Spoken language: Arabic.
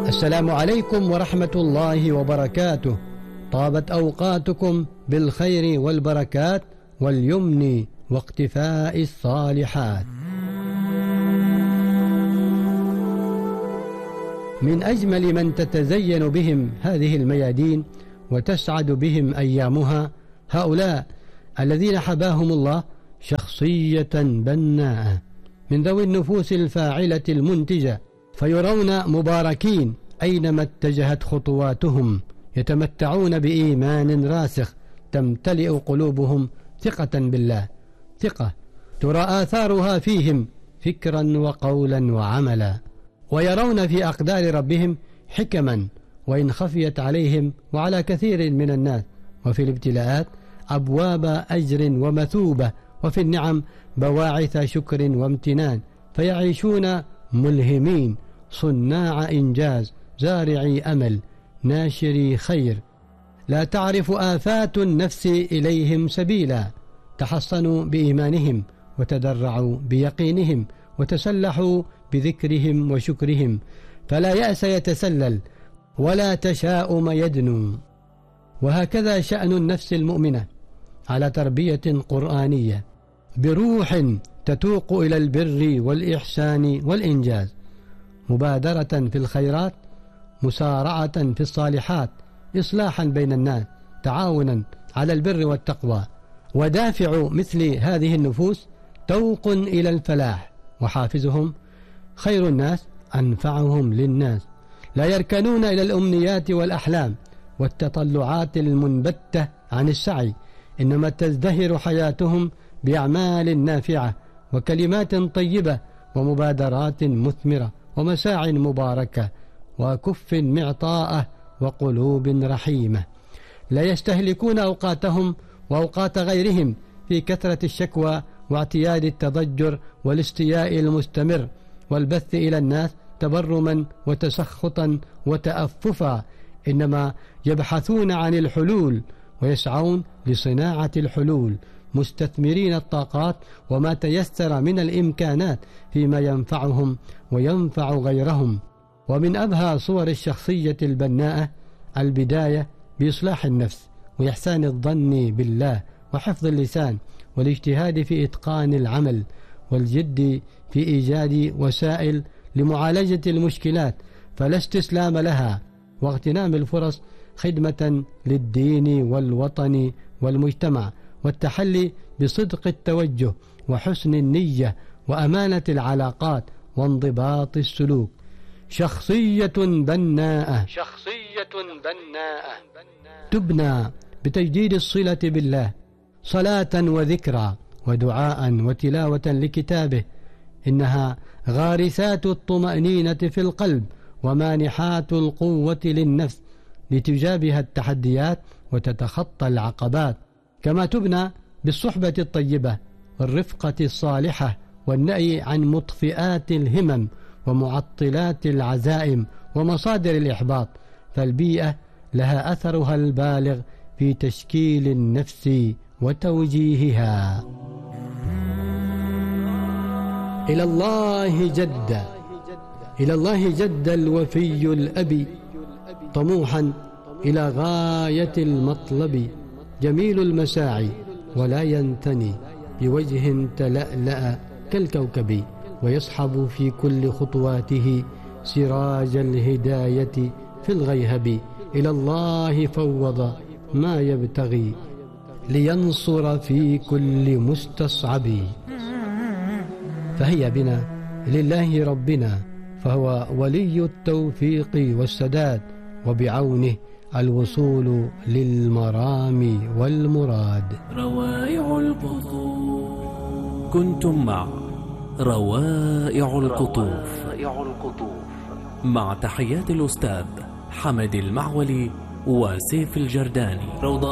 السلام عليكم ورحمة الله وبركاته. طابت أوقاتكم بالخير والبركات واليمن واقتفاء الصالحات. من أجمل من تتزين بهم هذه الميادين وتسعد بهم أيامها هؤلاء الذين حباهم الله شخصية بناءة من ذوي النفوس الفاعلة المنتجة، فيرون مباركين أينما اتجهت خطواتهم، يتمتعون بإيمان راسخ تمتلئ قلوبهم ثقة بالله، ثقة ترى آثارها فيهم فكرا وقولا وعملا، ويرون في أقدار ربهم حكما وإن خفيت عليهم وعلى كثير من الناس، وفي الابتلاءات أبواب أجر ومثوبة، وفي النعم بواعث شكر وامتنان، فيعيشون ملهمين صناع إنجاز زارعي أمل ناشري خير، لا تعرف آفات النفس إليهم سبيلا، تحصنوا بإيمانهم وتدرعوا بيقينهم وتسلحوا بذكرهم وشكرهم، فلا يأس يتسلل ولا تشاؤم يدنو. وهكذا شأن النفس المؤمنة على تربية قرآنية بروح تتوق إلى البر والإحسان والإنجاز، مبادرة في الخيرات، مسارعة في الصالحات، إصلاحا بين الناس، تعاونا على البر والتقوى. ودافع مثل هذه النفوس توق إلى الفلاح، وحافزهم خير الناس أنفعهم للناس، لا يركنون إلى الأمنيات والأحلام والتطلعات المنبتة عن السعي، إنما تزدهر حياتهم بأعمال نافعة وكلمات طيبة ومبادرات مثمرة ومساع مباركة وكف معطاءة وقلوب رحيمة. لا يستهلكون أوقاتهم وأوقات غيرهم في كثرة الشكوى واعتياد التضجر والاستياء المستمر والبث إلى الناس تبرما وتسخطا وتأففا، إنما يبحثون عن الحلول ويسعون لصناعة الحلول، مستثمرين الطاقات وما تيسر من الإمكانات فيما ينفعهم وينفع غيرهم. ومن أبهى صور الشخصية البناءة البداية بإصلاح النفس وإحسان الظن بالله وحفظ اللسان والاجتهاد في إتقان العمل والجد في إيجاد وسائل لمعالجة المشكلات، فلا استسلام لها، واغتنام الفرص خدمة للدين والوطن والمجتمع، والتحلي بصدق التوجه وحسن النية وأمانة العلاقات وانضباط السلوك. شخصية بناءة تبنى بتجديد الصلة بالله، صلاة وذكرى ودعاء وتلاوة لكتابه، إنها غارسات الطمأنينة في القلب ومانحات القوة للنفس لتجابه التحديات وتتخطى العقبات، كما تبنى بالصحبة الطيبة والرفقة الصالحة والنأي عن مطفئات الهمم ومعطلات العزائم ومصادر الإحباط، فالبيئة لها أثرها البالغ في تشكيل النفس وتوجيهها. إلى الله جد الوفي الأبي، طموحا إلى غاية المطلب، جميل المساعي ولا ينثني، بوجه تلألأ كالكوكب، ويصحب في كل خطواته سراج الهداية في الغيهب. إلى الله فوض ما يبتغي لينصر في كل مستصعب، فهيا بنا لله ربنا، فهو ولي التوفيق والسداد، وبعونه الوصول للمرام والمراد. روائع القطوف. كنتم مع روائع القطوف مع تحيات الأستاذ حمد المعولي وسيف الجرداني.